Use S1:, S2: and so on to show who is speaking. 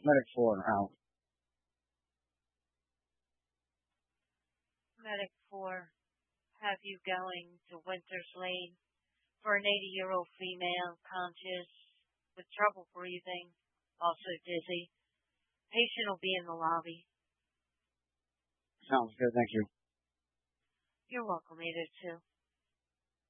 S1: Medic 4 out.
S2: Medic 4, have you going to Winter's Lane for an 80-year-old female conscious with trouble breathing, also dizzy. Patient will be in the lobby.
S1: Sounds good, thank you.
S2: You're welcome, 802.